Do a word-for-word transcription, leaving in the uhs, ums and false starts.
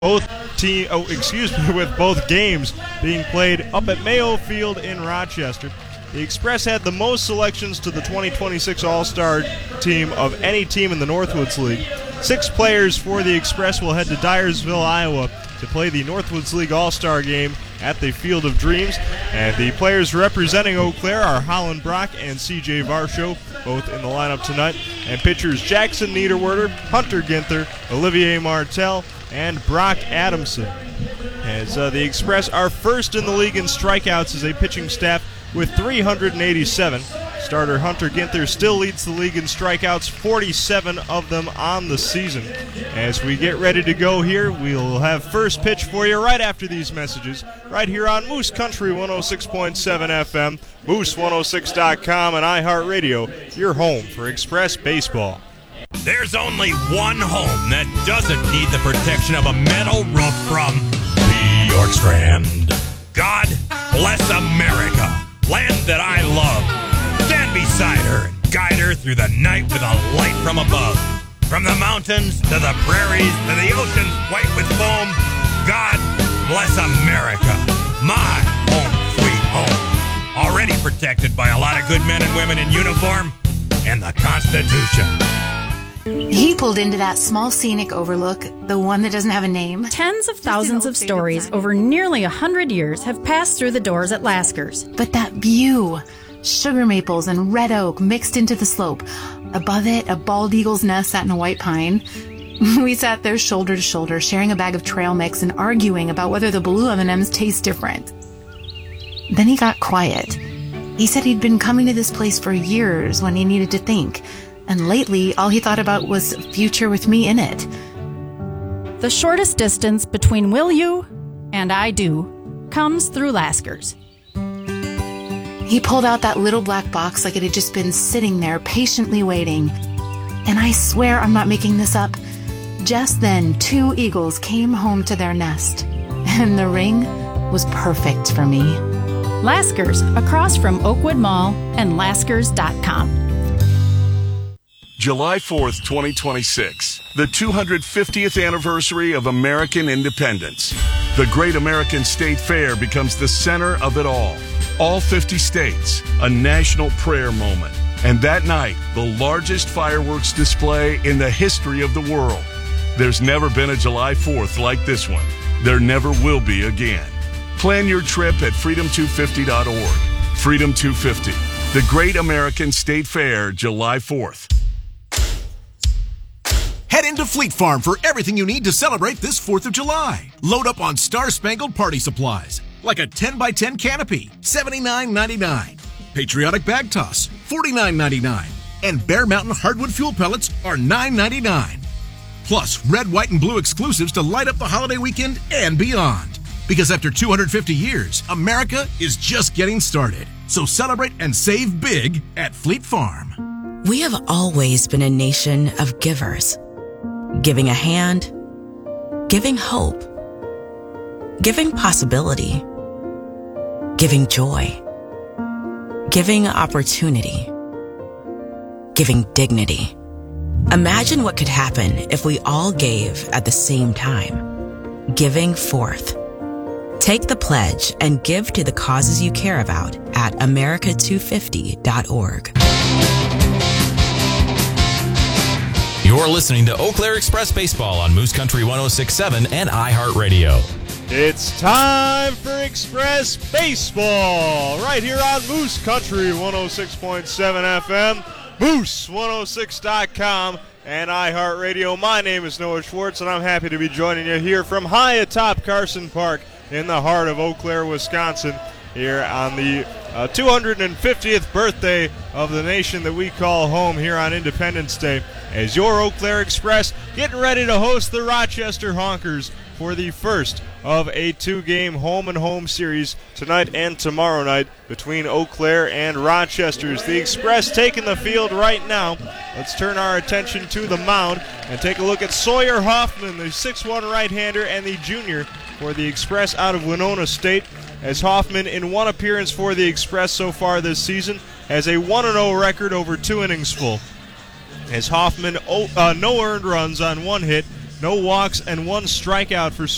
both team, oh, excuse me, with both games being played up at Mayo Field in Rochester. The Express had the most selections to the twenty twenty-six All-Star team of any team in the Northwoods League. Six players for the Express will head to Dyersville, Iowa to play the Northwoods League All-Star game at the Field of Dreams. And the players representing Eau Claire are Holland Brock and C J Varsho, both in the lineup tonight. And pitchers Jackson Niederwerder, Hunter Ginther, Olivier Martel, and Brock Adamson. As uh, the Express are first in the league in strikeouts as a pitching staff with three hundred eighty-seven. Starter Hunter Ginther still leads the league in strikeouts, forty-seven of them on the season. As we get ready to go here, we'll have first pitch for you right after these messages, right here on Moose Country one oh six point seven F M, Moose one oh six dot com, and iHeartRadio, your home for Express baseball. There's only one home that doesn't need the protection of a metal roof from Bjorkstrand. God bless America, land that I love. Stand beside her and guide her through the night with a light from above. From the mountains to the prairies to the oceans white with foam, God bless America, my home sweet home. Already protected by a lot of good men and women in uniform and the Constitution. He pulled into that small scenic overlook, the one that doesn't have a name. Tens of thousands of stories over nearly a hundred years have passed through the doors at Lasker's. But that view, sugar maples and red oak mixed into the slope. Above it, a bald eagle's nest sat in a white pine. We sat there shoulder to shoulder, sharing a bag of trail mix and arguing about whether the blue M and M's taste different. Then he got quiet. He said he'd been coming to this place for years when he needed to think. And lately, all he thought about was future with me in it. The shortest distance between will you and I do comes through Lasker's. He pulled out that little black box like it had just been sitting there patiently waiting. And I swear I'm not making this up. Just then, two eagles came home to their nest. And the ring was perfect for me. Lasker's, across from Oakwood Mall and Laskers dot com. July fourth, twenty twenty-six, the two hundred fiftieth anniversary of American independence. The Great American State Fair becomes the center of it all. All fifty states, a national prayer moment. And that night, the largest fireworks display in the history of the world. There's never been a July fourth like this one. There never will be again. Plan your trip at freedom two fifty dot org. Freedom two fifty, the Great American State Fair, July fourth. Head into Fleet Farm for everything you need to celebrate this fourth of July. Load up on star-spangled party supplies, like a ten by ten canopy, seventy-nine ninety-nine. Patriotic bag toss, forty-nine ninety-nine. And Bear Mountain hardwood fuel pellets are nine ninety-nine. Plus, red, white, and blue exclusives to light up the holiday weekend and beyond. Because after two hundred fifty years, America is just getting started. So celebrate and save big at Fleet Farm. We have always been a nation of givers. Giving a hand, giving hope, giving possibility, giving joy, giving opportunity, giving dignity. Imagine what could happen if we all gave at the same time. Giving forth. Take the pledge and give to the causes you care about at america two fifty dot org. You're listening to Eau Claire Express Baseball on Moose Country one oh six point seven and iHeartRadio. It's time for Express Baseball right here on Moose Country one oh six point seven F M, Moose one oh six dot com, and iHeartRadio. My name is Noah Schwartz, and I'm happy to be joining you here from high atop Carson Park in the heart of Eau Claire, Wisconsin, here on the uh, two hundred fiftieth birthday of the nation that we call home here on Independence Day, as your Eau Claire Express getting ready to host the Rochester Honkers for the first of a two-game home-and-home series tonight and tomorrow night between Eau Claire and Rochester's. The Express taking the field right now. Let's turn our attention to the mound and take a look at Sawyer Hoffman, the six one right-hander and the junior for the Express out of Winona State, as Hoffman, in one appearance for the Express so far this season, has a one and oh record over two innings full. As Hoffman, oh, uh, no earned runs on one hit, no walks, and one strikeout for